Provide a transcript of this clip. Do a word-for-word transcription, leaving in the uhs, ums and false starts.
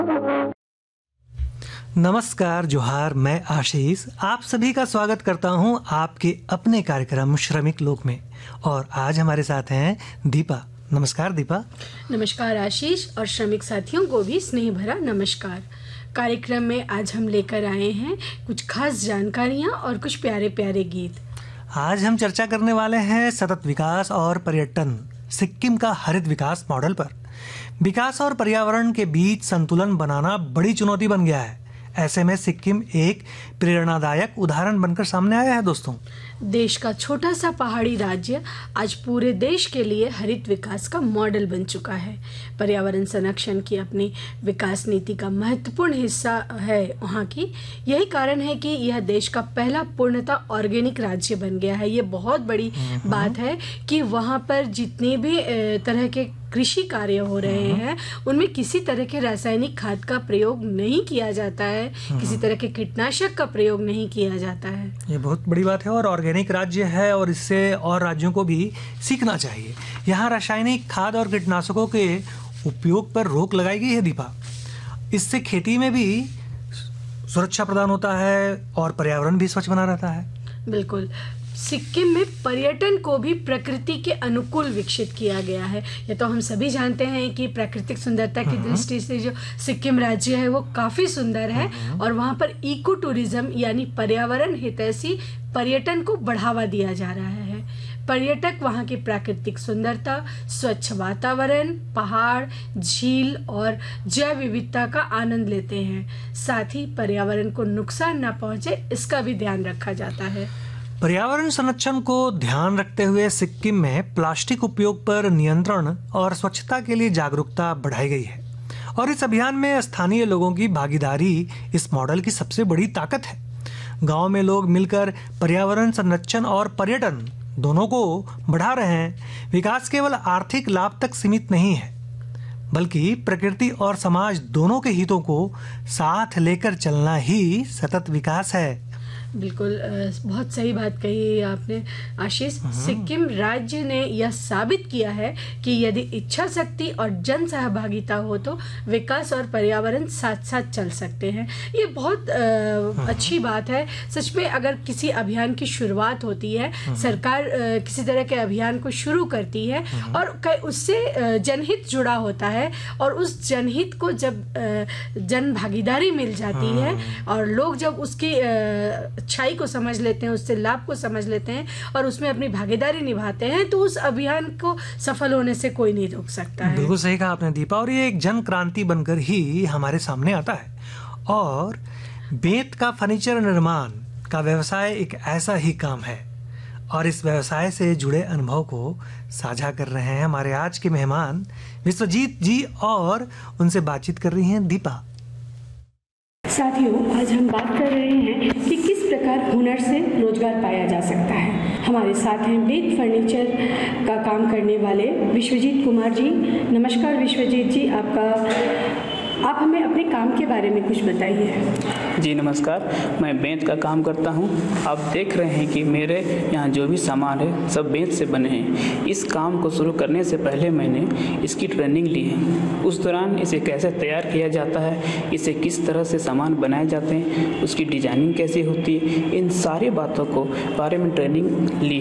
नमस्कार, जोहार। मैं आशीष आप सभी का स्वागत करता हूं आपके अपने कार्यक्रम श्रमिक लोक में। और आज हमारे साथ हैं दीपा। नमस्कार दीपा। नमस्कार आशीष, और श्रमिक साथियों को भी स्नेह भरा नमस्कार। कार्यक्रम में आज हम लेकर आए हैं कुछ खास जानकारियां और कुछ प्यारे प्यारे गीत। आज हम चर्चा करने वाले हैं सतत विकास और पर्यटन, सिक्किम का हरित विकास मॉडल पर। विकास और पर्यावरण के बीच संतुलन बनाना बड़ी चुनौती बन गया है। ऐसे में सिक्किम एक प्रेरणादायक उदाहरण बनकर सामने आया है। दोस्तों, देश का छोटा सा पहाड़ी राज्य आज पूरे देश के लिए हरित विकास का मॉडल बन चुका है। पर्यावरण संरक्षण की अपनी विकास नीति का महत्वपूर्ण हिस्सा है वहाँ की। यही कारण है कि यह देश का पहला पूर्णतः ऑर्गेनिक राज्य बन गया है। ये बहुत बड़ी बात है कि वहाँ पर जितने भी तरह के कृषि कार्य हो रहे हैं उनमें किसी तरह के रासायनिक खाद का प्रयोग नहीं किया जाता है, किसी तरह के कीटनाशक का प्रयोग नहीं किया जाता है। ये बहुत बड़ी बात है और ऑर्गेनिक राज्य है और इससे और राज्यों को भी सीखना चाहिए। यहाँ रासायनिक खाद और कीटनाशकों के उपयोग पर रोक लगाई गई है दीपा। इससे खेती में भी सुरक्षा प्रदान होता है और पर्यावरण भी स्वच्छ बना रहता है। बिल्कुल। सिक्किम में पर्यटन को भी प्रकृति के अनुकूल विकसित किया गया है। ये तो हम सभी जानते हैं कि प्राकृतिक सुंदरता की दृष्टि से जो सिक्किम राज्य है वो काफ़ी सुंदर है और वहाँ पर इको टूरिज्म यानी पर्यावरण हितैषी पर्यटन को बढ़ावा दिया जा रहा है। पर्यटक वहाँ की प्राकृतिक सुंदरता, स्वच्छ वातावरण, पहाड़, झील और जैव विविधता का आनंद लेते हैं। साथ ही पर्यावरण को नुकसान न पहुँचे इसका भी ध्यान रखा जाता है। पर्यावरण संरक्षण को ध्यान रखते हुए सिक्किम में प्लास्टिक उपयोग पर नियंत्रण और स्वच्छता के लिए जागरूकता बढ़ाई गई है और इस अभियान में स्थानीय लोगों की भागीदारी इस मॉडल की सबसे बड़ी ताकत है। गांव में लोग मिलकर पर्यावरण संरक्षण और पर्यटन दोनों को बढ़ा रहे हैं। विकास केवल आर्थिक लाभ तक सीमित नहीं है बल्कि प्रकृति और समाज दोनों के हितों को साथ लेकर चलना ही सतत विकास है। बिल्कुल, बहुत सही बात कही आपने आशीष। सिक्किम राज्य ने यह साबित किया है कि यदि इच्छा शक्ति और जन सहभागिता हो तो विकास और पर्यावरण साथ साथ चल सकते हैं। ये बहुत आ, अच्छी बात है। सच में अगर किसी अभियान की शुरुआत होती है, सरकार आ, किसी तरह के अभियान को शुरू करती है और उससे जनहित जुड़ा होता है और उस जनहित को जब जन भागीदारी मिल जाती है और लोग जब उसकी अच्छाई को समझ लेते हैं, उससे लाभ को समझ लेते हैं और उसमें अपनी भागीदारी निभाते हैं तो उस अभियान को सफल होने से कोई नहीं रोक सकता है। बिल्कुल सही कहा आपने दीपा, और ये एक जन क्रांति बनकर ही हमारे सामने आता है। और बेंत का फर्नीचर निर्माण का व्यवसाय एक ऐसा ही काम है और इस व्यवसाय से जुड़े अनुभव को साझा कर रहे हैं हमारे आज के मेहमान विश्वजीत जी और उनसे बातचीत कर रही हैं दीपा। साथियों, आज हम बात कर रहे हैं कि किस प्रकार हुनर से रोजगार पाया जा सकता है। हमारे साथ हैं बेंत फर्नीचर का काम करने वाले विश्वजीत कुमार जी। नमस्कार विश्वजीत जी, आपका आप हमें अपने काम के बारे में कुछ बताइए। जी नमस्कार, मैं बेंत का काम करता हूं। आप देख रहे हैं कि मेरे यहाँ जो भी सामान है सब बेंत से बने हैं। इस काम को शुरू करने से पहले मैंने इसकी ट्रेनिंग ली है। उस दौरान इसे कैसे तैयार किया जाता है, इसे किस तरह से सामान बनाए जाते हैं, उसकी डिजाइनिंग कैसी होती है, इन सारी बातों को बारे में ट्रेनिंग ली।